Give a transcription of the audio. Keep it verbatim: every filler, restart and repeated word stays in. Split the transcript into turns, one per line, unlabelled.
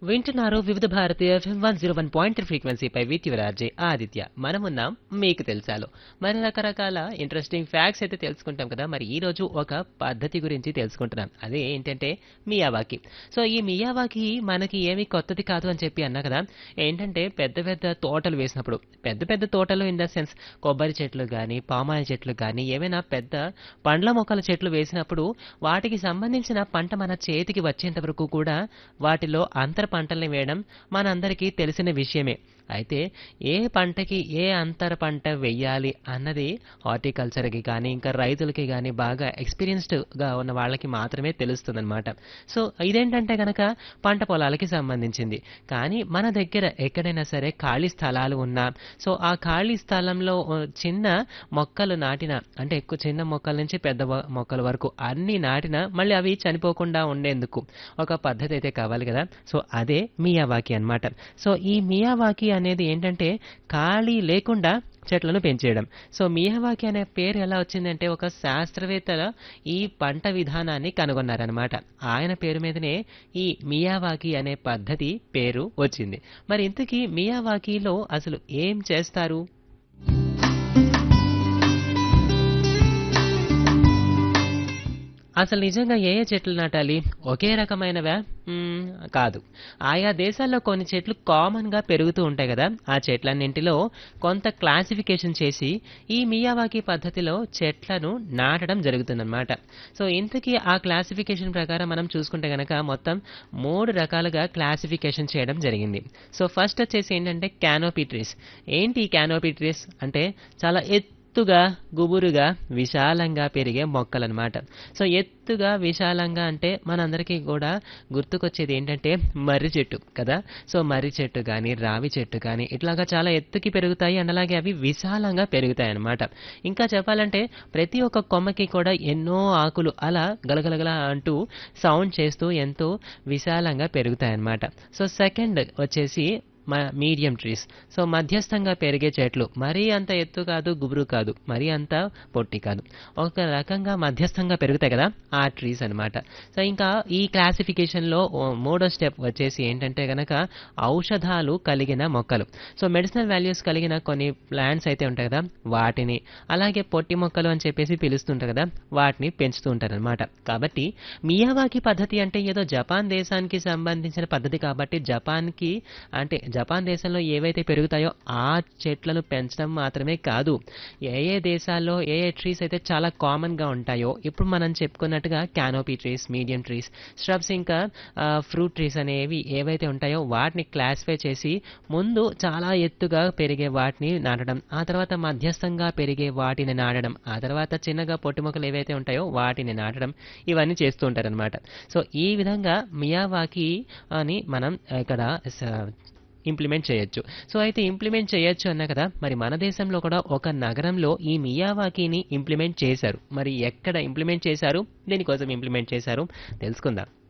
వింటున్నారు వివిధ Bharati FM one zero one point three ఫ్రీక్వెన్సీపై with యువరాజే Aditya. మనమున్నాం మీకు తెలుసాలో మరి రకరకాల ఇంట్రెస్టింగ్ ఫ్యాక్ట్స్ అయితే తెలుసుకుంటాం కదా. మరి ఈ రోజు ఒక పద్ధతి గురించి తెలుసుకుంటున్నాం. అదే ఏంటంటే మియావాకి. సో ఈ మియావాకి మనకి ఏమీ కొత్తది కాదు అని చెప్పి అన్నా కదా. ఏంటంటే పెద్ద పెద్ద తోటలు వేసినప్పుడు, పెద్ద పెద్ద తోటలు ఇన్ ద సెన్స్ కొబ్బరి చెట్లు కానీ పామాయిల్ చెట్లు కానీ ఏమైనా పెద్ద పండ్ల మొక్కల చెట్లు వేసినప్పుడు వాటికి సంబంధించిన పంట మన చేతికి వచ్చేంత వరకు కూడా వాటిలో అంతర పంటల్ని వేయడం మనందరికీ తెలిసిన విషయమే. అయితే ఏ పంటకి ఏ అంతర పంట వెయ్యాలి అన్నది హార్టికల్చర్కి కానీ ఇంకా రైతులకి కానీ బాగా ఎక్స్పీరియన్స్డ్గా ఉన్న వాళ్ళకి మాత్రమే తెలుస్తుందన్నమాట. సో ఇదేంటంటే కనుక పంట పొలాలకి సంబంధించింది. కానీ మన దగ్గర ఎక్కడైనా సరే ఖాళీ స్థలాలు ఉన్నా, సో ఆ ఖాళీ స్థలంలో ఓ చిన్న మొక్కలు నాటిన, అంటే ఎక్కువ చిన్న మొక్కల నుంచి పెద్ద వ- మొక్కల వరకు అన్ని నాటిన మళ్ళీ అవి చనిపోకుండా ఉండేందుకు ఒక పద్ధతి అయితే కావాలి కదా. సో అదే మియావాకి అన్నమాట. సో ఈ మియావాకి అనేది ఏంటంటే ఖాళీ లేకుండా చెట్లను పెంచేయడం. సో మియావాకి అనే పేరు ఎలా వచ్చిందంటే ఒక శాస్త్రవేత్తల ఈ పంట విధానాన్ని కనుగొన్నారనమాట. ఆయన పేరు మీదనే ఈ మియావాకి అనే పద్ధతి పేరు వచ్చింది. మరి ఇంతకీ మియావాకిలో అసలు ఏం చేస్తారు? అసలు నిజంగా ఏ ఏ చెట్లు నాటాలి? ఒకే రకమైనవా? మ్మ్, కాదు. ఆయా దేశాల్లో కొన్ని చెట్లు కామన్గా పెరుగుతూ ఉంటాయి కదా. ఆ చెట్లన్నింటిలో కొంత క్లాసిఫికేషన్ చేసి ఈ మియావాకి పద్ధతిలో చెట్లను నాటడం జరుగుతుందన్నమాట. సో ఇంతకీ ఆ క్లాసిఫికేషన్ ప్రకారం మనం చూసుకుంటే గనక మొత్తం మూడు రకాలుగా క్లాసిఫికేషన్ చేయడం జరిగింది. సో ఫస్ట్ వచ్చేసి ఏంటంటే క్యానోపీ ట్రీస్. ఏంటి ఈ క్యానోపీ ట్రీస్ అంటే చాలా ఎత్తుగా గుబురుగా విశాలంగా పెరిగే మొక్కలన్నమాట. సో ఎత్తుగా విశాలంగా అంటే మనందరికీ కూడా గుర్తుకొచ్చేది ఏంటంటే మర్రి చెట్టు కదా. సో మర్రి చెట్టు కానీ రావి చెట్టు కానీ ఇట్లాగా చాలా ఎత్తుకి పెరుగుతాయి అండ్ అలాగే అవి విశాలంగా పెరుగుతాయి అన్నమాట. ఇంకా చెప్పాలంటే ప్రతి ఒక్క కొమ్మకి కూడా ఎన్నో ఆకులు అలా గలగలగల అంటూ సౌండ్ చేస్తూ ఎంతో విశాలంగా పెరుగుతాయి అన్నమాట. సో సెకండ్ వచ్చేసి మీడియం ట్రీస్. సో మధ్యస్థంగా పెరిగే చెట్లు, మరీ అంత ఎత్తు కాదు గుబురు కాదు, మరీ అంత పొట్టి కాదు, ఒక రకంగా మధ్యస్థంగా పెరుగుతాయి కదా ఆ ట్రీస్ అన్నమాట. సో ఇంకా ఈ క్లాసిఫికేషన్లో మూడో స్టెప్ వచ్చేసి ఏంటంటే గనక ఔషధాలు కలిగిన మొక్కలు. సో మెడిసినల్ వాల్యూస్ కలిగిన కొన్ని ప్లాంట్స్ అయితే ఉంటాయి కదా వాటిని, అలాగే పొట్టి మొక్కలు అని చెప్పేసి పిలుస్తుంటారు కదా వాటిని పెంచుతూ ఉంటారనమాట. కాబట్టి మియావాకి పద్ధతి అంటే ఏదో జపాన్ దేశానికి సంబంధించిన పద్ధతి కాబట్టి జపాన్కి అంటే జపాన్ దేశంలో ఏవైతే పెరుగుతాయో ఆ చెట్లను పెంచడం మాత్రమే కాదు, ఏ ఏ దేశాల్లో ఏ ఏ ట్రీస్ అయితే చాలా కామన్గా ఉంటాయో ఇప్పుడు మనం చెప్పుకున్నట్టుగా క్యానోపీ ట్రీస్, మీడియం ట్రీస్, స్hrubs ఇంకా ఫ్రూట్ ట్రీస్ అనేవి ఏవైతే ఉంటాయో వాటిని క్లాసిఫై చేసి ముందు చాలా ఎత్తుగా పెరిగే వాటిని నాటడం, ఆ తర్వాత మధ్యస్థంగా పెరిగే వాటిని నాటడం, ఆ తర్వాత చిన్నగా పొట్టి మొక్కలు ఏవైతే ఉంటాయో వాటిని నాటడం, ఇవన్నీ చేస్తూ ఉంటారనమాట. సో ఈ విధంగా మియావాకి అని మనం ఇక్కడ స- ఇంప్లిమెంట్ చేయొచ్చు. సో అయితే ఇంప్లిమెంట్ చేయొచ్చు అన్నా కదా. మరి మన దేశంలో కూడా ఒక నగరంలో ఈ మియావాకీని ఇంప్లిమెంట్ చేశారు. మరి ఎక్కడ ఇంప్లిమెంట్ చేశారు, దేనికోసం ఇంప్లిమెంట్ చేశారు తెలుసుకుందాం.